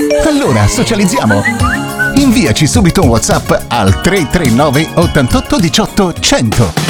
Allora, socializziamo! Inviaci subito un WhatsApp al 339 88 18 100.